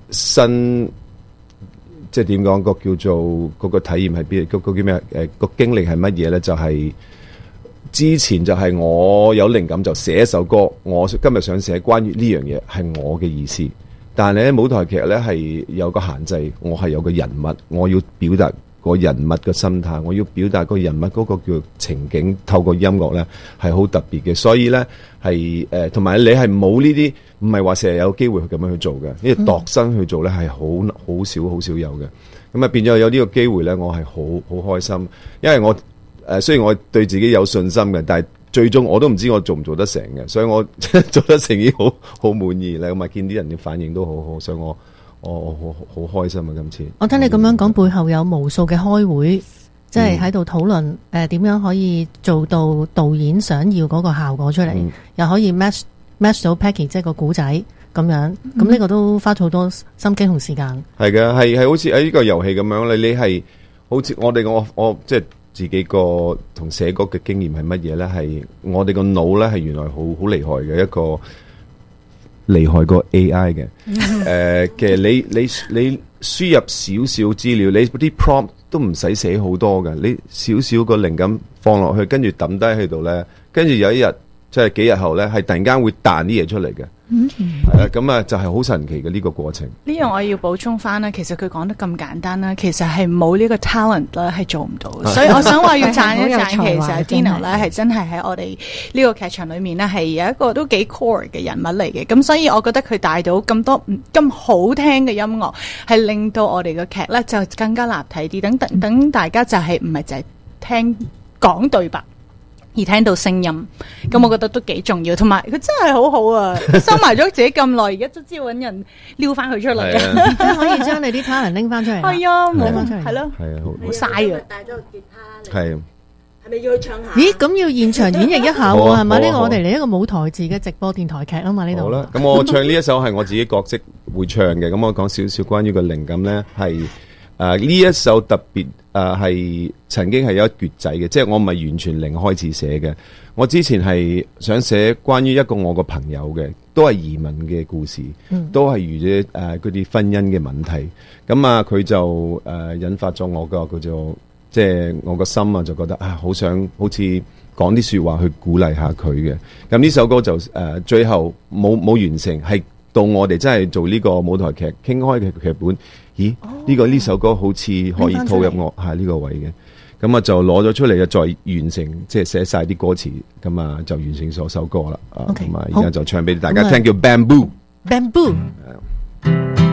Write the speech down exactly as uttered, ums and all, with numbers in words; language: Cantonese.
新，即係點講個叫做嗰、嗰個體驗係邊？嗰、嗰個叫咩？誒、呃，個經歷係乜嘢咧？就係、是、之前就係我有靈感就寫一首歌，我今日想寫關於呢樣嘢係我嘅意思。但係咧舞台劇咧係有個限制，我係有個人物，我要表達個人物嘅心態，我要表達個人物嗰個叫情景，透過音樂咧係好特別嘅。所以咧係誒，同、呃、埋你係冇呢啲，唔係話成日有機會去咁樣去做嘅，呢個度身去做咧係好好少好少有嘅。咁啊變咗有呢個機會咧，我係好好開心，因為我誒、呃、雖然我對自己有信心嘅，但係最終我都唔知我做唔做得成嘅，所以我做得成已經好好滿意啦。咁啊見啲人嘅反應都好好，所以我我我好好開心啊！今次我聽你咁樣講，背後有無數嘅開會，即係喺度討論誒點樣可以做到導演想要嗰個效果出嚟，嗯、又可以 match match 到 Peggy 即係個古仔咁樣。咁呢、嗯、個都花咗好多心機同時間。係嘅， 係係好似喺呢個遊戲咁樣，你你係好似我哋我我即係。自己個同寫歌嘅經驗係乜嘢咧？係我哋個腦咧係原來好好厲害嘅一個厲害過 A I 嘅。誒、呃，其實你你你輸入少少資料，你啲 prompt 都唔使寫好多嘅，你少少個靈感放落去，跟住抌低喺度咧，跟住有一日即係幾日後咧，係突然間會彈啲嘢出嚟嘅。嗯，係啊，咁啊就係好神奇嘅呢個過程。 呢樣我要補充翻啦，其實佢講得咁簡單啦，其實係冇呢個 talent 咧係做唔到嘅。所以我想話要讚一讚，其實 Dino 咧係真係喺我哋呢個劇場裏面咧係有一個都幾 core 嘅人物嚟嘅。咁所以我覺得佢帶到咁多咁好聽嘅音樂，係令到我哋嘅劇咧就更加立體啲。等等等大家就係唔係淨係聽講對白，而聽到聲音，咁我覺得都幾重要，同埋佢真係好好啊！收埋咗自己咁耐，而家都知揾人撩翻佢出嚟啊！ 真係可以將你啲 talent 拎翻出嚟。 係啊， 攞翻出嚟。 係咯， 係啊， 好嘥啊！ 帶咗個吉他嚟， 係係咪要去唱下？ 咦，咁要現場演繹一下喎，係咪？呢個我哋嚟一個舞台字嘅直播電台劇啊嘛，呢度。 好啦，咁我唱呢一首係我自己角色會唱嘅，咁我講少少關於個靈感咧，係誒呢一首特別誒係曾經係有一橛仔嘅，即係我唔係完全零開始寫嘅。我之前係想寫關於一個我個朋友嘅，都係移民嘅故事，嗯、都係遇咗誒嗰啲婚姻嘅問題。咁啊，佢就誒、呃、引發咗我個叫做即係我個心啊，就覺得啊，好想好似講啲說話去鼓勵下佢嘅。咁呢首歌就誒、呃、最後冇冇完成，係到我哋真係做呢個舞台劇傾開嘅劇本。咦？呢、哦這個呢首歌好似可以套入我係呢個位嘅。咁啊就攞咗出嚟啊，再完成即係寫晒啲歌詞，咁啊就完成咗首歌啦。啊，咁啊而家就唱俾大家聽，叫 Bamboo。 Bamboo。 嗯